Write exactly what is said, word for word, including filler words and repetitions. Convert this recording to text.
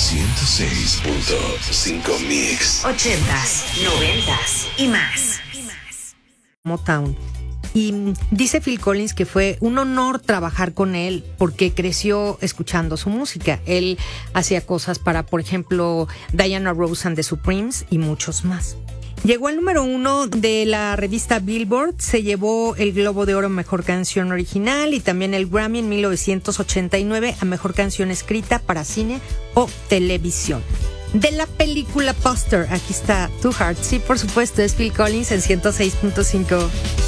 ciento seis punto cinco Mix. Ochentas, noventas y más. Motown. Y dice Phil Collins que fue un honor trabajar con él porque creció escuchando su música. Él hacía cosas para, por ejemplo, Diana Ross and the Supremes y muchos más. Llegó al número uno de la revista Billboard, se llevó el Globo de Oro a Mejor Canción Original y también el Grammy en mil novecientos ochenta y nueve a Mejor Canción Escrita para Cine o Televisión. De la película Buster, aquí está Two Hearts, sí, por supuesto, es Phil Collins en ciento seis punto cinco.